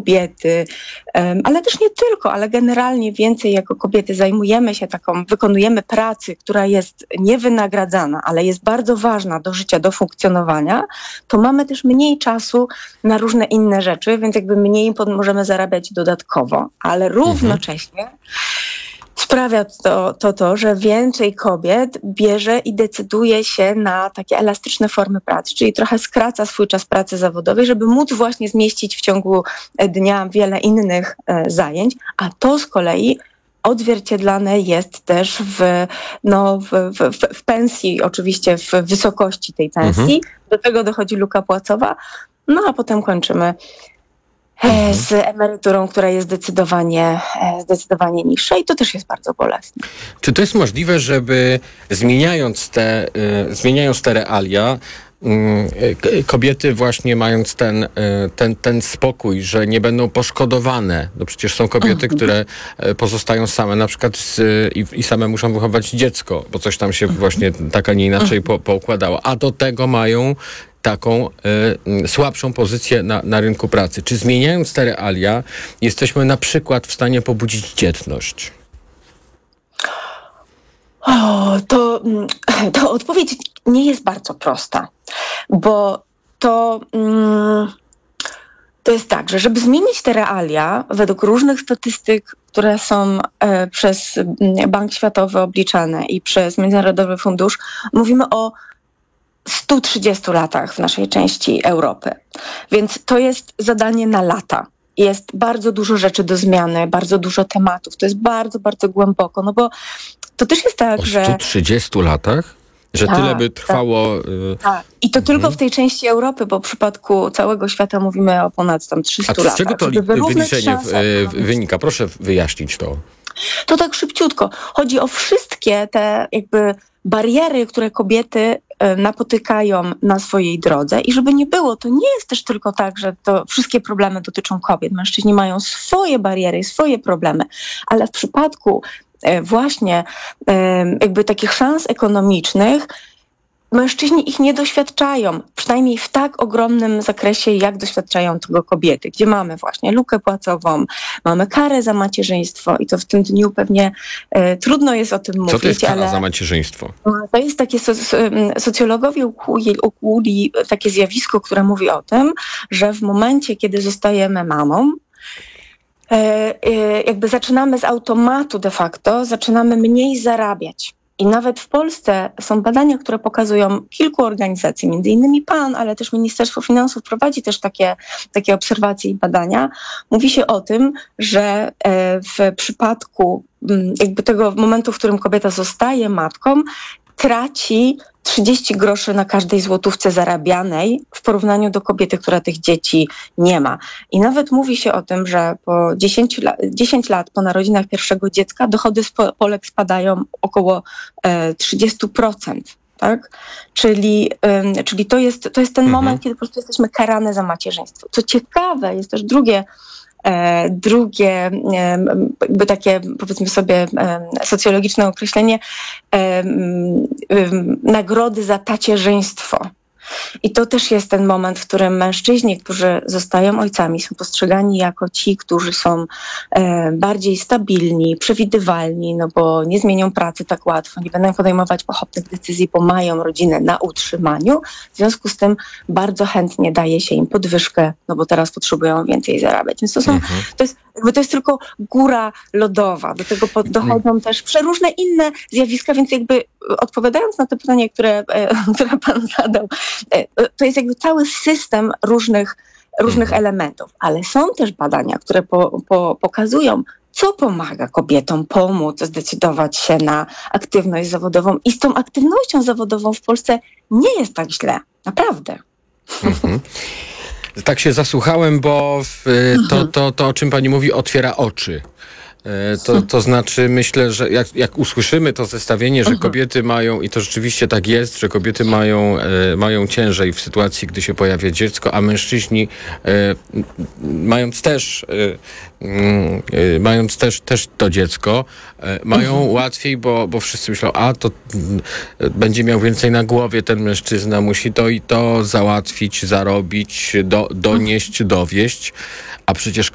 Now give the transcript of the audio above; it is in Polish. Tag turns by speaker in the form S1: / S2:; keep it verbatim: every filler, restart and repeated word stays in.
S1: kobiety, ale też nie tylko, ale generalnie więcej jako kobiety zajmujemy się taką, wykonujemy pracy, która jest niewynagradzana, ale jest bardzo ważna do życia, do funkcjonowania, to mamy też mniej czasu na różne inne rzeczy, więc jakby mniej możemy zarabiać dodatkowo, ale równocześnie mhm. sprawia to, to to, że więcej kobiet bierze i decyduje się na takie elastyczne formy pracy, czyli trochę skraca swój czas pracy zawodowej, żeby móc właśnie zmieścić w ciągu dnia wiele innych e, zajęć, a to z kolei odzwierciedlane jest też w, no, w, w, w pensji, oczywiście w wysokości tej pensji. Mhm. Do tego dochodzi luka płacowa, no a potem kończymy Mhm. z emeryturą, która jest zdecydowanie, zdecydowanie niższa i to też jest bardzo bolesne.
S2: Czy to jest możliwe, żeby zmieniając te, y, zmieniając te realia, y, kobiety właśnie mając ten, y, ten, ten spokój, że nie będą poszkodowane, no przecież są kobiety, mhm. które pozostają same na przykład z, i, i same muszą wychować dziecko, bo coś tam się właśnie tak, a nie inaczej po, poukładało, a do tego mają taką y, słabszą pozycję na, na rynku pracy. Czy zmieniając te realia jesteśmy na przykład w stanie pobudzić dzietność?
S1: O, to, to odpowiedź nie jest bardzo prosta, bo to, mm, to jest tak, że żeby zmienić te realia, według różnych statystyk, które są e, przez Bank Światowy obliczane i przez Międzynarodowy Fundusz, mówimy o stu trzydziestu latach w naszej części Europy. Więc to jest zadanie na lata. Jest bardzo dużo rzeczy do zmiany, bardzo dużo tematów. To jest bardzo, bardzo głęboko, no bo to też jest tak,
S2: o
S1: że...
S2: stu trzydziestu latach? Że tak, tyle by trwało...
S1: Tak, y... tak. I to mhm. tylko w tej części Europy, bo w przypadku całego świata mówimy o ponad tam trzystu latach.
S2: A z czego to li- wyliczenie w, wynika? Proszę wyjaśnić to.
S1: To tak szybciutko. Chodzi o wszystkie te jakby bariery, które kobiety napotykają na swojej drodze i żeby nie było, to nie jest też tylko tak, że to wszystkie problemy dotyczą kobiet. Mężczyźni mają swoje bariery, swoje problemy, ale w przypadku właśnie jakby takich szans ekonomicznych mężczyźni ich nie doświadczają, przynajmniej w tak ogromnym zakresie, jak doświadczają tego kobiety, gdzie mamy właśnie lukę płacową, mamy karę za macierzyństwo i to w tym dniu pewnie e, trudno jest o tym
S2: Co
S1: mówić.
S2: Co to jest kara
S1: ale
S2: za macierzyństwo?
S1: To jest takie, so, so, socjologowie ukuli, ukuli takie zjawisko, które mówi o tym, że w momencie, kiedy zostajemy mamą, e, e, jakby zaczynamy z automatu de facto, zaczynamy mniej zarabiać. I nawet w Polsce są badania, które pokazują kilku organizacji, między innymi PAN, ale też Ministerstwo Finansów prowadzi też takie, takie obserwacje i badania. Mówi się o tym, że w przypadku jakby tego momentu, w którym kobieta zostaje matką, traci trzydzieści groszy na każdej złotówce zarabianej w porównaniu do kobiety, która tych dzieci nie ma. I nawet mówi się o tym, że po dziesięć, dziesięć lat po narodzinach pierwszego dziecka dochody z Polek spadają około e, trzydzieści procent. Tak? Czyli, um, czyli to jest, to jest ten mhm. moment, kiedy po prostu jesteśmy karane za macierzyństwo. Co ciekawe, jest też drugie E, drugie, e, jakby takie, powiedzmy sobie, e, socjologiczne określenie e, e, nagrody za tacierzyństwo. I to też jest ten moment, w którym mężczyźni, którzy zostają ojcami, są postrzegani jako ci, którzy są e, bardziej stabilni, przewidywalni, no bo nie zmienią pracy tak łatwo, nie będą podejmować pochopnych decyzji, bo mają rodzinę na utrzymaniu. W związku z tym bardzo chętnie daje się im podwyżkę, no bo teraz potrzebują więcej zarabiać. Więc to są, mhm. to jest, jakby to jest tylko góra lodowa. Do tego pod, dochodzą mhm. też przeróżne inne zjawiska, więc jakby odpowiadając na to pytanie, które, e, które pan zadał, to jest jakby cały system różnych, różnych mhm. elementów, ale są też badania, które po, po, pokazują, co pomaga kobietom pomóc zdecydować się na aktywność zawodową i z tą aktywnością zawodową w Polsce nie jest tak źle, naprawdę.
S2: Mhm. Tak się zasłuchałem, bo to, to, to, o czym pani mówi, otwiera oczy. To, to znaczy, myślę, że jak, jak usłyszymy to zestawienie, że kobiety mają, i to rzeczywiście tak jest, że kobiety mają, e, mają ciężej w sytuacji, gdy się pojawia dziecko, a mężczyźni e, mając też e, e, mając też, też to dziecko, e, mają mhm. łatwiej, bo, bo wszyscy myślą, a to e, będzie miał więcej na głowie ten mężczyzna, musi to i to załatwić, zarobić, do, donieść, dowieść, a przecież